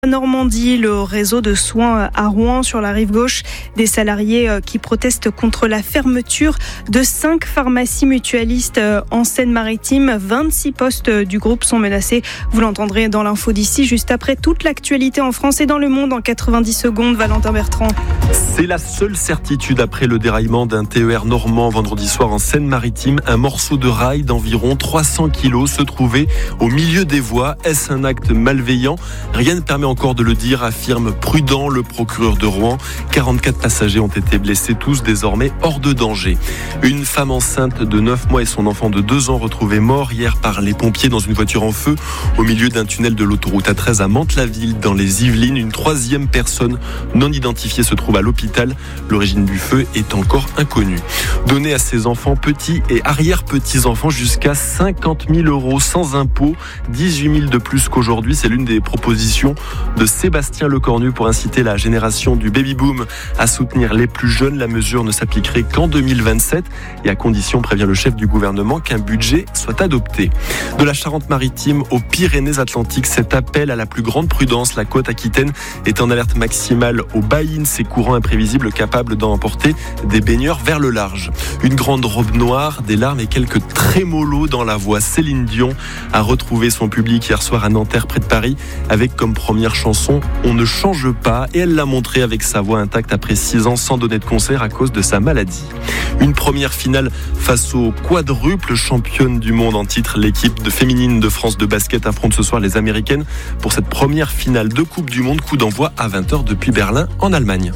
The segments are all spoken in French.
Normandie, le réseau de soins à Rouen sur la rive gauche, des salariés qui protestent contre la fermeture de 5 pharmacies mutualistes en Seine-Maritime. 26 postes du groupe sont menacés. Vous l'entendrez dans l'info d'ici, juste après toute l'actualité en France et dans le monde en 90 secondes. Valentin Bertrand. C'est la seule certitude après le déraillement d'un TER normand vendredi soir en Seine-Maritime. Un morceau de rail d'environ 300 kilos se trouvait au milieu des voies. Est-ce un acte malveillant ? Rien ne permet encore de le dire, affirme prudent le procureur de Rouen. 44 passagers ont été blessés, tous désormais hors de danger. Une femme enceinte de 9 mois et son enfant de 2 ans retrouvés morts hier par les pompiers dans une voiture en feu au milieu d'un tunnel de l'autoroute A13 à Mantes-la-Ville dans les Yvelines. Une troisième personne non identifiée se trouve à l'hôpital. L'origine du feu est encore inconnue. Donner à ses enfants, petits et arrière-petits-enfants, jusqu'à 50 000 € sans impôt, 18 000 de plus qu'aujourd'hui. C'est l'une des propositions de Sébastien Lecornu pour inciter la génération du baby-boom à soutenir les plus jeunes. La mesure ne s'appliquerait qu'en 2027 et à condition, prévient le chef du gouvernement, qu'un budget soit adopté. De la Charente-Maritime aux Pyrénées-Atlantiques, cet appel à la plus grande prudence. La côte aquitaine est en alerte maximale aux baïnes, ces courants imprévisibles capables d'emporter des baigneurs vers le large. Une grande robe noire, des larmes et quelques trémolos dans la voix. Céline Dion a retrouvé son public hier soir à Nanterre, près de Paris, avec comme première chanson « On ne change pas » et elle l'a montré avec sa voix intacte après 6 ans sans donner de concert à cause de sa maladie. Une première finale face aux quadruples championnes du monde en titre. L'équipe féminine de France de basket affronte ce soir les Américaines pour cette première finale de Coupe du Monde. Coup d'envoi à 20h depuis Berlin en Allemagne.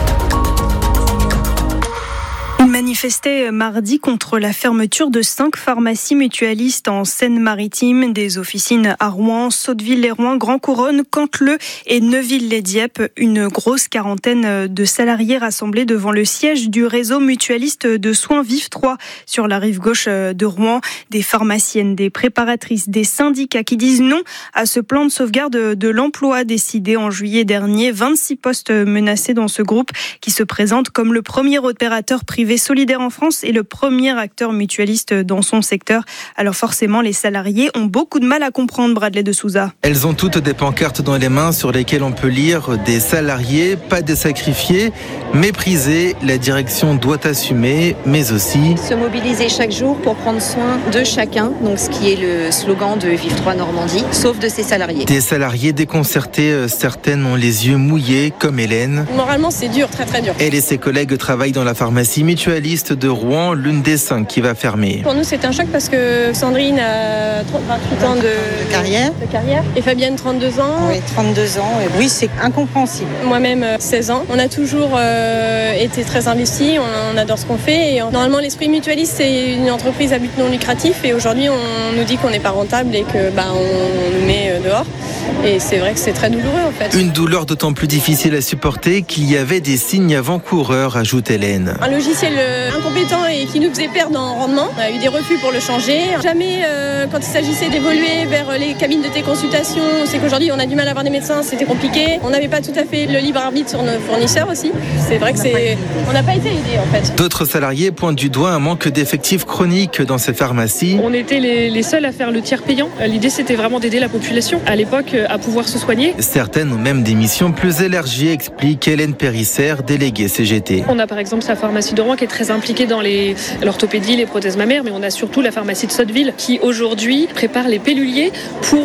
Manifestait mardi contre la fermeture de 5 pharmacies mutualistes en Seine-Maritime, des officines à Rouen, Sotteville-les-Rouen, Grand-Couronne, Canteleu et Neuville-les-Dieppe. Une grosse quarantaine de salariés rassemblés devant le siège du réseau mutualiste de soins Vive 3 sur la rive gauche de Rouen. Des pharmaciennes, des préparatrices, des syndicats qui disent non à ce plan de sauvegarde de l'emploi décidé en juillet dernier. 26 postes menacés dans ce groupe qui se présente comme le premier opérateur privé solidaire en France et le premier acteur mutualiste dans son secteur. Alors forcément, les salariés ont beaucoup de mal à comprendre, Bradley de Souza. Elles ont toutes des pancartes dans les mains sur lesquelles on peut lire « Des salariés, pas des sacrifiés, méprisés, la direction doit assumer, mais aussi… » Se mobiliser chaque jour pour prendre soin de chacun, donc ce qui est le slogan de Vive 3 Normandie, sauf de ses salariés. Des salariés déconcertés, certaines ont les yeux mouillés, comme Hélène. Moralement, c'est dur, très très dur. Elle et ses collègues travaillent dans la pharmacie mutualiste de Rouen, l'une des 5 qui va fermer. Pour nous, c'est un choc parce que Sandrine a 28 ans de carrière et Fabienne 32 ans. Oui, 32 ans. Et oui, c'est incompréhensible. Moi-même 16 ans. On a toujours été très investis, on adore ce qu'on fait. Et normalement, l'esprit mutualiste, c'est une entreprise à but non lucratif et aujourd'hui, on nous dit qu'on n'est pas rentable et que on nous met dehors. Et c'est vrai que c'est très douloureux en fait. Une douleur d'autant plus difficile à supporter qu'il y avait des signes avant-coureurs, ajoute Hélène. Un logiciel incompétent et qui nous faisait perdre en rendement. On a eu des refus pour le changer. Jamais quand il s'agissait d'évoluer vers les cabines de téléconsultation, c'est qu'aujourd'hui on a du mal à avoir des médecins, c'était compliqué. On n'avait pas tout à fait le libre arbitre sur nos fournisseurs aussi. C'est vrai que on n'a pas été aidés en fait. D'autres salariés pointent du doigt un manque d'effectifs chroniques dans ces pharmacies. On était les seuls à faire le tiers payant. L'idée c'était vraiment d'aider la population à l'époque à pouvoir se soigner. Certaines ont même des missions plus élargies, explique Hélène Périssère, déléguée CGT. On a par exemple sa pharmacie de Rouen qui est très impliquée dans l'orthopédie, les prothèses mammaires, mais on a surtout la pharmacie de Sotteville qui aujourd'hui prépare les pelluliers pour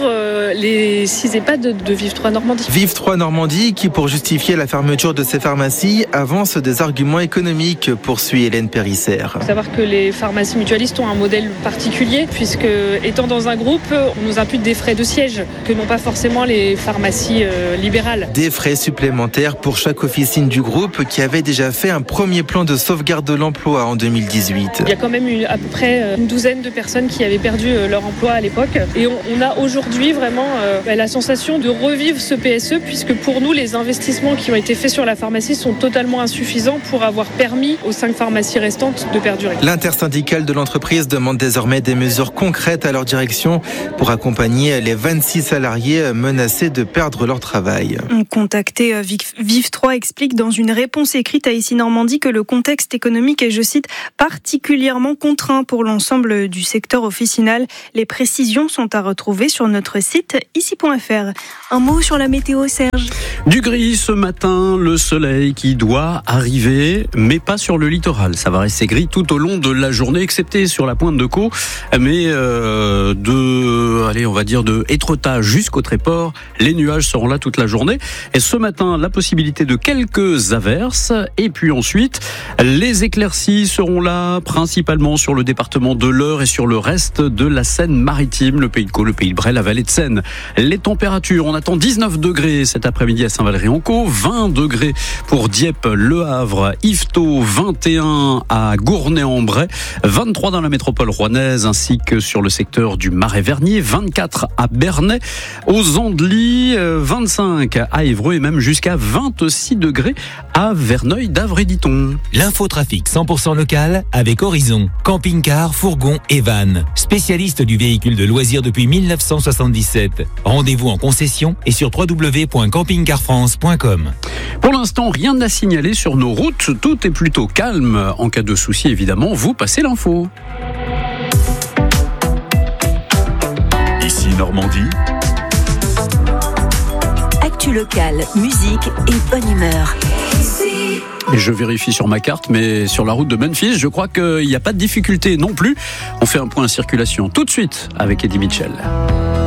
les 6 EHPAD de Vive 3 Normandie. Vive 3 Normandie qui, pour justifier la fermeture de ces pharmacies, avance des arguments économiques, poursuit Hélène Périssère. Il faut savoir que les pharmacies mutualistes ont un modèle particulier puisque, étant dans un groupe, on nous impute des frais de siège que n'ont pas forcément les pharmacies libérales. Des frais supplémentaires pour chaque officine du groupe qui avait déjà fait un premier plan de sauvegarde de l'emploi en 2018. Il y a quand même à peu près une douzaine de personnes qui avaient perdu leur emploi à l'époque et on a aujourd'hui vraiment la sensation de revivre ce PSE puisque pour nous les investissements qui ont été faits sur la pharmacie sont totalement insuffisants pour avoir permis aux 5 pharmacies restantes de perdurer. L'intersyndicale de l'entreprise demande désormais des mesures concrètes à leur direction pour accompagner les 26 salariés menacés de perdre leur travail. Contacté, Vive 3 explique dans une réponse écrite à Ici Normandie que le contexte économique économique est, je cite, particulièrement contraint pour l'ensemble du secteur officinal. Les précisions sont à retrouver sur notre site ici.fr. Un mot sur la météo, Serge. Du gris ce matin, le soleil qui doit arriver, mais pas sur le littoral. Ça va rester gris tout au long de la journée, excepté sur la pointe de Caux, mais de Étretat jusqu'au Tréport, les nuages seront là toute la journée. Et ce matin, la possibilité de quelques averses, et puis ensuite, les éclaircies seront là, principalement sur le département de l'Eure et sur le reste de la Seine-Maritime, le Pays de Caux, le Pays de Bray, la vallée de Seine. Les températures, on attend 19 degrés cet après-midi à Saint-Valery-en-Caux, 20 degrés pour Dieppe, Le Havre, Yvetot, 21 à Gournay-en-Bray, 23 dans la métropole rouennaise ainsi que sur le secteur du Marais-Vernier, 24 à Bernay, aux Andelys, 25 à Évreux et même jusqu'à 26 degrés à Verneuil-d'Avray-Diton. L'infotrafic 100% local avec Horizon, camping-car, fourgon et van. Spécialiste du véhicule de loisirs depuis 1977. Rendez-vous en concession et sur www.campingcarfrance.com. Pour l'instant, rien à signaler sur nos routes. Tout est plutôt calme. En cas de souci, évidemment, vous passez l'info. Ici Normandie. Actu locale, musique et bonne humeur. Et je vérifie sur ma carte, mais sur la route de Memphis, je crois qu'il n'y a pas de difficulté non plus. On fait un point circulation tout de suite avec Eddie Mitchell.